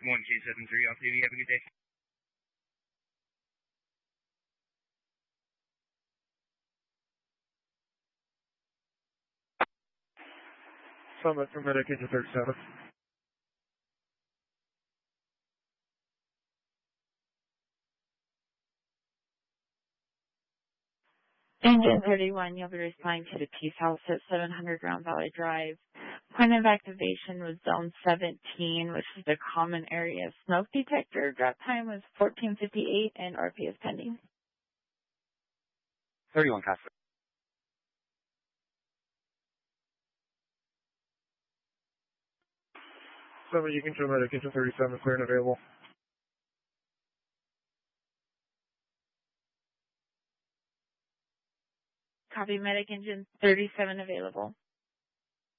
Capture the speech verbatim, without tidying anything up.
one two seven three off T V. Have a good day. Summit for Medic Engine thirty-seven. Engine thirty-one, you'll be responding to the Peace House at seven hundred Round Valley Drive. Point of activation was Zone seventeen, which is the common area smoke detector. Drop time was fourteen fifty-eight, and R P is pending. thirty-one, Casper. Summit, you can show Medic Engine thirty-seven, clear and available. Copy, Medic Engine thirty-seven available.